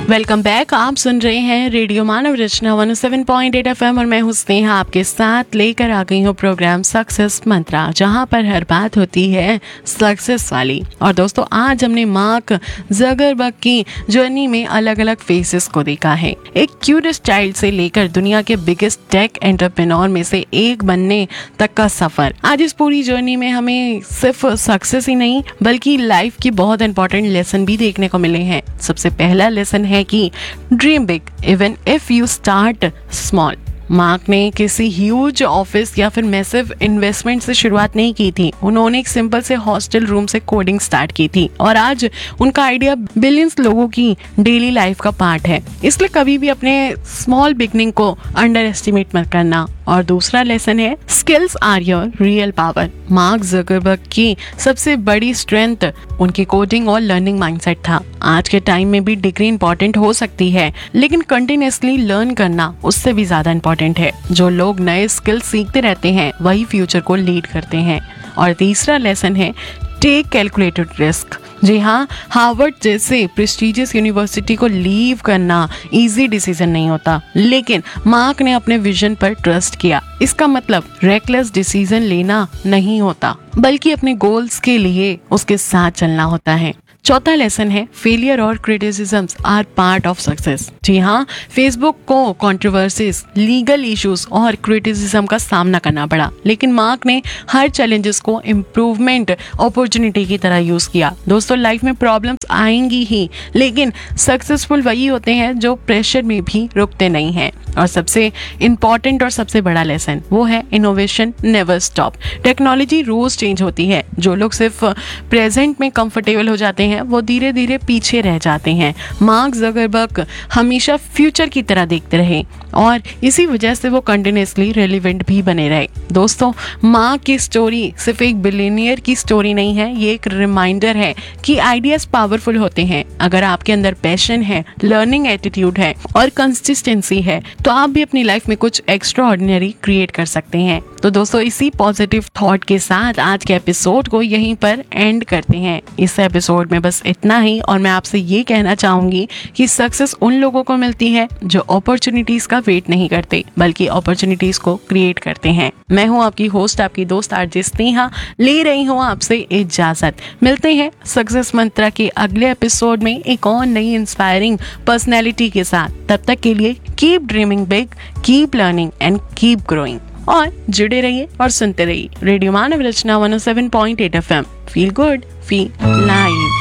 Welcome back. आप सुन रहे हैं रेडियो मानव रचना 107.8 FM और मैं हूं स्नेहा आपके साथ लेकर आ गई हूं प्रोग्राम सक्सेस मंत्रा, जहां पर हर बात होती है सक्सेस वाली। और दोस्तों, आज हमने मार्क ज़करबर्ग की जर्नी में अलग अलग फेसेस को देखा है। एक क्यूटेस्ट चाइल्ड से लेकर दुनिया के बिगेस्ट टेक एंटरप्रेन्योर में से एक बनने तक का सफर। आज इस पूरी जर्नी में हमें सिर्फ सक्सेस ही नहीं बल्कि लाइफ की बहुत इंपॉर्टेंट लेसन भी देखने को मिले हैं। सबसे पहला लेसन है कि dream big even if you start small. Mark ने किसी ह्यूज ऑफिस या फिर मैसिव इन्वेस्टमेंट से शुरुआत नहीं की थी। उन्होंने एक सिंपल से हॉस्टल रूम से कोडिंग स्टार्ट की थी और आज उनका आइडिया बिलियंस लोगों की डेली लाइफ का पार्ट है। इसलिए कभी भी अपने स्मॉल बिगनिंग को अंडर एस्टिमेट मत करना। और दूसरा लेसन है skills are your real power. Mark Zuckerberg की सबसे बड़ी स्ट्रेंथ उनकी कोडिंग और लर्निंग माइंडसेट था। आज के टाइम में भी डिग्री इंपॉर्टेंट हो सकती है, लेकिन कंटिन्यूअसली लर्न करना उससे भी ज्यादा इंपॉर्टेंट है। जो लोग नए स्किल्स सीखते रहते हैं वही फ्यूचर को लीड करते हैं। और तीसरा लेसन है टेक कैलकुलेटेड रिस्क। जी हाँ, हार्वर्ड जैसे प्रेस्टीजियस यूनिवर्सिटी को लीव करना इजी डिसीजन नहीं होता, लेकिन मार्क ने अपने विजन पर ट्रस्ट किया। इसका मतलब रेकलेस डिसीजन लेना नहीं होता, बल्कि अपने गोल्स के लिए उसके साथ चलना होता है। चौथा लेसन है फेलियर और criticisms are part of success. जी हाँ, फेसबुक को कंट्रोवर्सीज, लीगल इश्यूज और क्रिटिसिज्म का सामना करना पड़ा, लेकिन मार्क ने हर चैलेंजेस को इम्प्रूवमेंट अपॉर्चुनिटी की तरह यूज किया। दोस्तों, लाइफ में प्रॉब्लम्स आएंगी ही, लेकिन सक्सेसफुल वही होते हैं जो प्रेशर में भी रुकते नहीं हैं। और सबसे इम्पॉर्टेंट और सबसे बड़ा लेसन वो है इनोवेशन नेवर स्टॉप। टेक्नोलॉजी रोज चेंज होती है। जो लोग सिर्फ प्रेजेंट में कंफर्टेबल हो जाते हैं वो धीरे धीरे पीछे रह जाते हैं। मार्क ज़करबर्ग हमेशा फ्यूचर की तरह देखते रहे और इसी वजह से वो कंटिन्यूअसली रेलिवेंट भी बने रहे। दोस्तों, मार्क की स्टोरी सिर्फ एक बिलियनियर की स्टोरी नहीं है, ये एक रिमाइंडर है कि आइडियाज पावरफुल होते हैं। अगर आपके अंदर पैशन है, लर्निंग एटीट्यूड है और कंसिस्टेंसी है तो आप भी अपनी लाइफ में कुछ एक्स्ट्रा ऑर्डिनरी क्रिएट कर सकते हैं। तो दोस्तों, इसी पॉजिटिव थॉट के साथ आज के एपिसोड को यहीं पर एंड करते हैं। इस एपिसोड में बस इतना ही और मैं आपसे ये कहना चाहूंगी कि सक्सेस उन लोगों को मिलती है जो अपॉर्चुनिटीज का वेट नहीं करते बल्कि अपॉर्चुनिटीज को क्रिएट करते हैं। मैं हूँ आपकी होस्ट, आपकी दोस्त आरजे स्नेहा, ले रही हूँ आपसे इजाजत। मिलते हैं सक्सेस मंत्रा के अगले एपिसोड में एक और नई इंस्पायरिंग पर्सनैलिटी के साथ। तब तक के लिए keep dreaming big, keep learning and keep growing. और जुड़े रहिए और सुनते रहिए रेडियो मानव रचना 107.8 FM। Feel good, feel live.